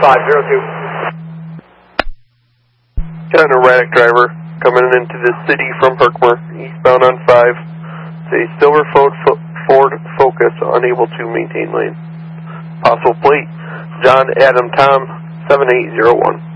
502. Got an erratic driver coming into the city from Herkimer, eastbound on 5. Say silver Ford Focus, unable to maintain lane. Possible plate, John Adam Tom 7801.